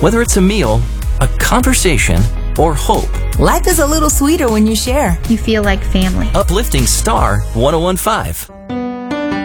Whether it's a meal, a conversation, or hope. Life is a little sweeter when you share. You feel like family. Uplifting Star 1015.